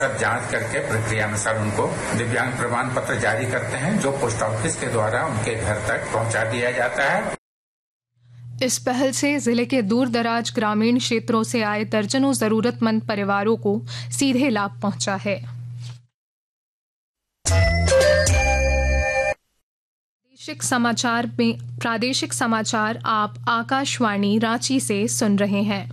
जांच करके प्रक्रिया अनुसार उनको दिव्यांग प्रमाण पत्र जारी करते हैं, जो पोस्ट ऑफिस के द्वारा उनके घर तक पहुंचा दिया जाता है। इस पहल से जिले के दूर दराज ग्रामीण क्षेत्रों से आए दर्जनों जरूरतमंद परिवारों को सीधे लाभ पहुंचा है। प्रादेशिक समाचार आप आकाशवाणी रांची से सुन रहे हैं।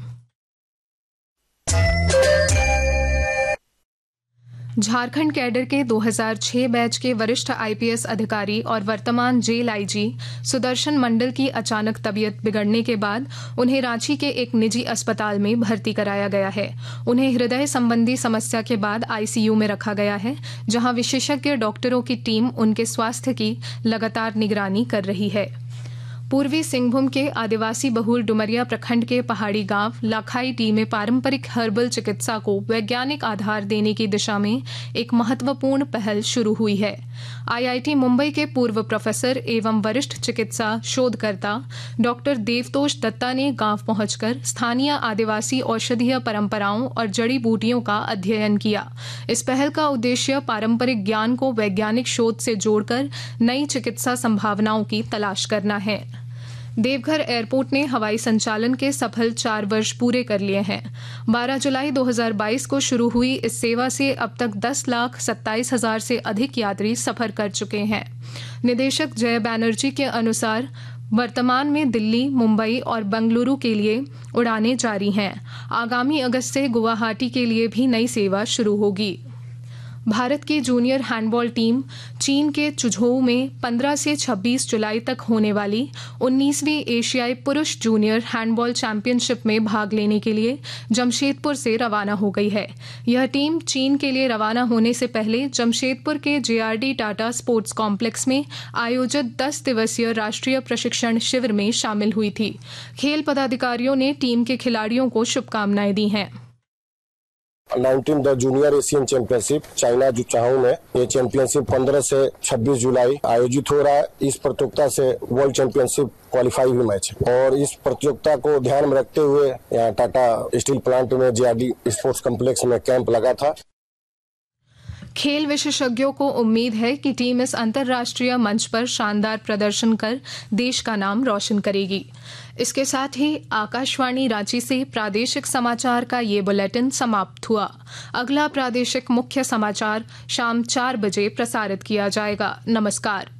झारखंड कैडर के 2006 बैच के वरिष्ठ आईपीएस अधिकारी और वर्तमान जेल आईजी सुदर्शन मंडल की अचानक तबीयत बिगड़ने के बाद उन्हें रांची के एक निजी अस्पताल में भर्ती कराया गया है। उन्हें हृदय संबंधी समस्या के बाद आईसीयू में रखा गया है, जहां विशेषज्ञ डॉक्टरों की टीम उनके स्वास्थ्य की लगातार निगरानी कर रही है। पूर्वी सिंहभूम के आदिवासी बहुल डुमरिया प्रखंड के पहाड़ी गांव लाखाईटी में पारंपरिक हर्बल चिकित्सा को वैज्ञानिक आधार देने की दिशा में एक महत्वपूर्ण पहल शुरू हुई है। आईआईटी मुंबई के पूर्व प्रोफेसर एवं वरिष्ठ चिकित्सा शोधकर्ता डॉक्टर देवतोष दत्ता ने गांव पहुंचकर स्थानीय आदिवासी औषधीय परंपराओं और जड़ी बूटियों का अध्ययन किया। इस पहल का उद्देश्य पारंपरिक ज्ञान को वैज्ञानिक शोध से जोड़कर नई चिकित्सा संभावनाओं की तलाश करना है। देवघर एयरपोर्ट ने हवाई संचालन के सफल 4 वर्ष पूरे कर लिए हैं। 12 जुलाई 2022 को शुरू हुई इस सेवा से अब तक 10,27,000 से अधिक यात्री सफर कर चुके हैं। निदेशक जय बैनर्जी के अनुसार वर्तमान में दिल्ली, मुंबई और बेंगलुरु के लिए उड़ानें जारी हैं। आगामी अगस्त से गुवाहाटी के लिए भी नई सेवा शुरू होगी। भारत की जूनियर हैंडबॉल टीम चीन के चुझोऊ में 15 से 26 जुलाई तक होने वाली 19वीं एशियाई पुरुष जूनियर हैंडबॉल चैंपियनशिप में भाग लेने के लिए जमशेदपुर से रवाना हो गई है। यह टीम चीन के लिए रवाना होने से पहले जमशेदपुर के जेआरडी टाटा स्पोर्ट्स कॉम्प्लेक्स में आयोजित 10 दिवसीय राष्ट्रीय प्रशिक्षण शिविर में शामिल हुई थी। खेल पदाधिकारियों ने टीम के खिलाड़ियों को शुभकामनाएं दी हैं। 19 the junior Asian championship China चुझाऊ में ये चैंपियनशिप 15 से 26 जुलाई आयोजित हो रहा है। इस प्रतियोगिता से वर्ल्ड चैंपियनशिप क्वालिफाई हुई मैच है और इस प्रतियोगिता को ध्यान में रखते हुए यहाँ टाटा स्टील प्लांट में जेआरडी स्पोर्ट्स कॉम्प्लेक्स में कैंप लगा था। खेल विशेषज्ञों को उम्मीद है कि टीम इस अंतर्राष्ट्रीय मंच पर शानदार प्रदर्शन कर देश का नाम रोशन करेगी। इसके साथ ही आकाशवाणी रांची से प्रादेशिक समाचार का ये बुलेटिन समाप्त हुआ। अगला प्रादेशिक मुख्य समाचार शाम 4 बजे प्रसारित किया जाएगा। नमस्कार।